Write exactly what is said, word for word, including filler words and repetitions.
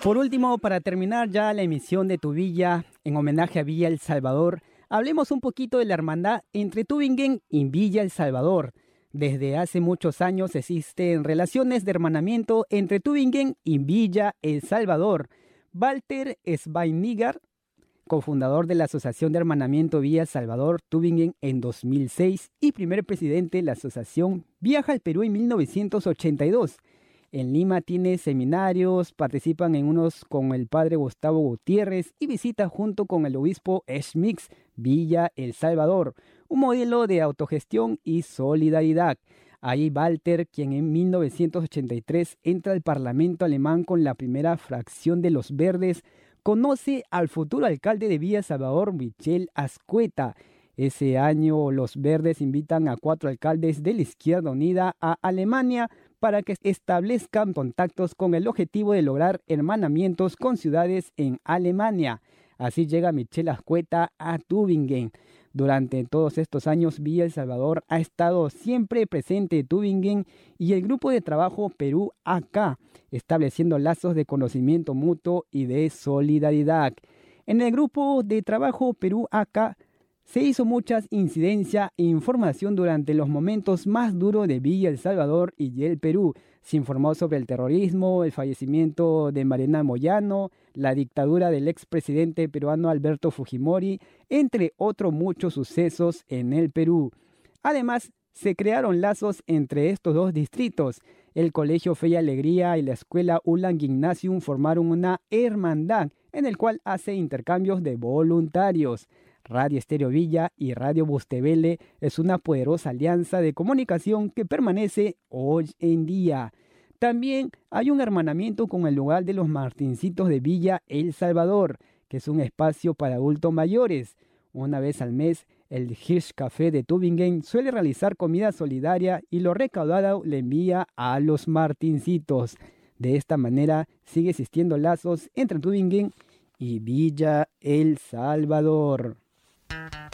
Por último, para terminar ya la emisión de Tu Villa, en homenaje a Villa El Salvador, hablemos un poquito de la hermandad entre Tübingen y Villa El Salvador. Desde hace muchos años existen relaciones de hermanamiento entre Tübingen y Villa El Salvador. Walter Schweiniger, cofundador de la Asociación de Hermanamiento Villa El Salvador Tübingen en dos mil seis y primer presidente de la asociación, viaja al Perú en mil novecientos ochenta y dos. En Lima tiene seminarios, participan en unos con el padre Gustavo Gutiérrez y visita junto con el obispo Schmitz Villa El Salvador, un modelo de autogestión y solidaridad. Ahí Walter, quien en mil novecientos ochenta y tres entra al Parlamento alemán con la primera fracción de los Verdes, conoce al futuro alcalde de Villa El Salvador, Michel Azcueta. Ese año los Verdes invitan a cuatro alcaldes de la Izquierda Unida a Alemania para que establezcan contactos con el objetivo de lograr hermanamientos con ciudades en Alemania. Así llega Michel Azcueta a Tübingen. Durante todos estos años, Villa El Salvador ha estado siempre presente en Tübingen y el grupo de trabajo Perú A K, estableciendo lazos de conocimiento mutuo y de solidaridad. En el grupo de trabajo Perú A K se hizo mucha incidencia e información durante los momentos más duros de Villa El Salvador y el Perú. Se informó sobre el terrorismo, el fallecimiento de Mariana Moyano, la dictadura del expresidente peruano Alberto Fujimori, entre otros muchos sucesos en el Perú. Además, se crearon lazos entre estos dos distritos. El Colegio Fe y Alegría y la Escuela Ulan Gymnasium formaron una hermandad en el cual hace intercambios de voluntarios. Radio Estéreo Villa y Radio Bustevele es una poderosa alianza de comunicación que permanece hoy en día. También hay un hermanamiento con el lugar de los Martincitos de Villa El Salvador, que es un espacio para adultos mayores. Una vez al mes, el Hirsch Café de Tübingen suele realizar comida solidaria y lo recaudado le envía a los Martincitos. De esta manera sigue existiendo lazos entre Tübingen y Villa El Salvador.